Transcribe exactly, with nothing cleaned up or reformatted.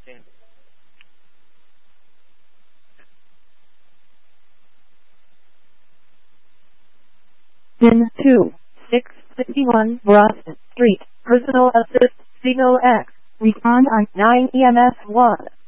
soon. Pin two, six fifty-one Broad Street, Personal Assist, Signal X, Recon I, nine E M S one.